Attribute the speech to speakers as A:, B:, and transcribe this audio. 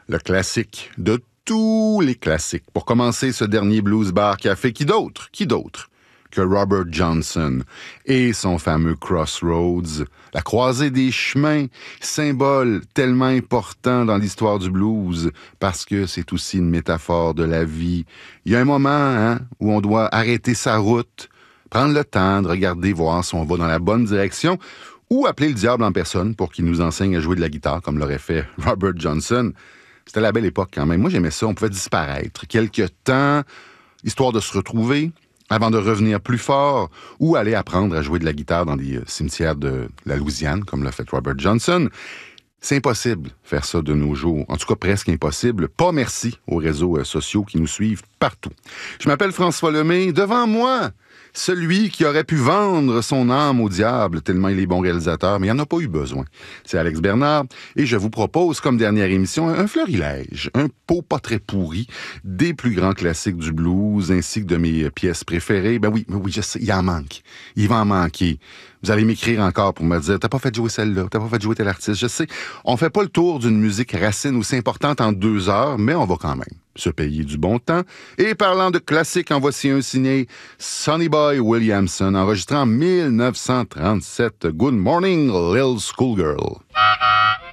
A: le classique de tous les classiques. Pour commencer, ce dernier blues bar café, qui d'autre que Robert Johnson et son fameux Crossroads, la croisée des chemins, symbole tellement important dans l'histoire du blues, parce que c'est aussi une métaphore de la vie. Il y a un moment où on doit arrêter sa route, prendre le temps de regarder, voir si on va dans la bonne direction, ou appeler le diable en personne pour qu'il nous enseigne à jouer de la guitare, comme l'aurait fait Robert Johnson. C'était la belle époque quand même. Moi, j'aimais ça. On pouvait disparaître quelque temps, histoire de se retrouver, avant de revenir plus fort, ou aller apprendre à jouer de la guitare dans des cimetières de la Louisiane, comme l'a fait Robert Johnson. C'est impossible de faire ça de nos jours. En tout cas, presque impossible. Pas merci aux réseaux sociaux qui nous suivent partout. Je m'appelle François Lemay. Devant moi, celui qui aurait pu vendre son âme au diable, tellement il est bon réalisateur, mais il n'en a pas eu besoin. C'est Alex Bernard, et je vous propose, comme dernière émission, un florilège, un pot pas très pourri, des plus grands classiques du blues, ainsi que de mes pièces préférées. Ben oui, je sais, il en manque. Il va en manquer. Vous allez m'écrire encore pour me dire « T'as pas fait jouer celle-là, t'as pas fait jouer tel artiste. » Je sais, on fait pas le tour d'une musique racine aussi importante en 2 heures, mais on va quand même se payer du bon temps. Et parlant de classique, en voici un signé Sonny Boy Williamson, enregistré en 1937. Good morning, Little Schoolgirl.